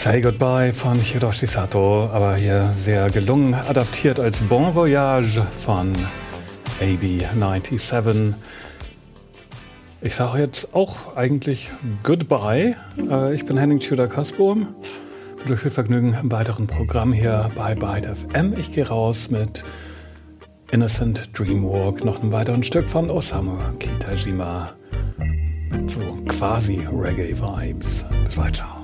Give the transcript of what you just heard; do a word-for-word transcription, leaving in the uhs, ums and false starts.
Say Goodbye von Hiroshi Sato, aber hier sehr gelungen adaptiert als Bon Voyage von A B siebenundneunzig. Ich sage jetzt auch eigentlich Goodbye. Ich bin Henning Tudor-Kasborn. Wünsche euch viel Vergnügen im weiteren Programm hier bei Byte F M. Ich gehe raus mit Innocent Dreamwalk, noch einem weiteren Stück von Osamu Kitajima mit so quasi Reggae-Vibes. Bis bald, ciao.